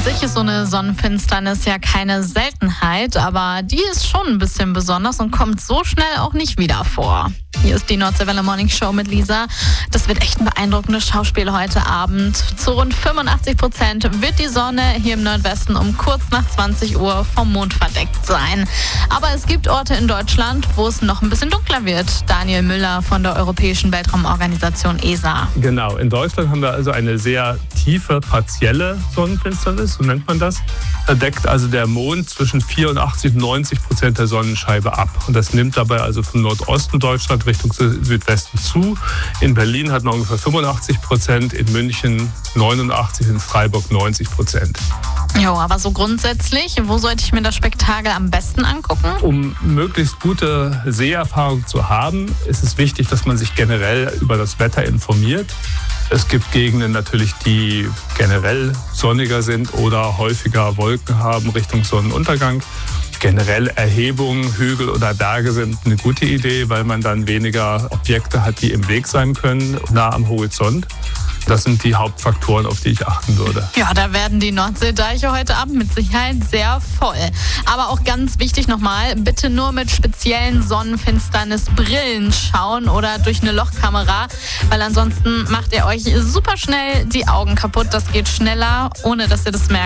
sich ist so eine Sonnenfinsternis ja keine Seltenheit, aber die ist schon ein bisschen besonders und kommt so schnell auch nicht wieder vor. Hier ist die Nordseewelle Morning Show mit Lisa. Das wird echt ein beeindruckendes Schauspiel heute Abend. Zu rund 85% wird die Sonne hier im Nordwesten um kurz nach 20 Uhr vom Mond verdeckt sein. Aber es gibt Orte in Deutschland, wo es noch ein bisschen dunkler wird. Daniel Müller von der Europäischen Weltraumorganisation ESA. Genau, in Deutschland haben wir also eine sehr tiefe, partielle Sonnenfinsternis, so nennt man das. Da deckt also der Mond zwischen 84 und 90% der Sonnenscheibe ab. Und das nimmt dabei also vom Nordosten Deutschland Richtung Südwesten zu. In Berlin hat man ungefähr 85%, in München 89%, in Freiburg 90%. Jo, aber so grundsätzlich, wo sollte ich mir das Spektakel am besten angucken? Um möglichst gute Seherfahrung zu haben, ist es wichtig, dass man sich generell über das Wetter informiert. Es gibt Gegenden natürlich, die generell sonniger sind oder häufiger Wolken haben Richtung Sonnenuntergang. Generell Erhebungen, Hügel oder Berge sind eine gute Idee, weil man dann weniger Objekte hat, die im Weg sein können, nah am Horizont. Das sind die Hauptfaktoren, auf die ich achten würde. Ja, da werden die Nordseedeiche heute Abend mit Sicherheit sehr voll. Aber auch ganz wichtig nochmal, bitte nur mit speziellen Sonnenfinsternisbrillen schauen oder durch eine Lochkamera, weil ansonsten macht ihr euch super schnell die Augen kaputt. Das geht schneller, ohne dass ihr das merkt.